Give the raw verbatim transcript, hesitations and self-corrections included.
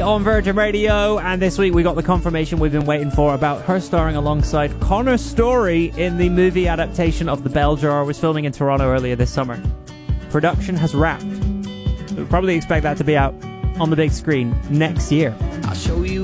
on Virgin Radio, and this week we got the confirmation we've been waiting for about her starring alongside Connor Story in the movie adaptation of The Bell Jar. It was filming in Toronto earlier this summer. Production has wrapped. We'll probably expect that to be out on the big screen next year. I'll show you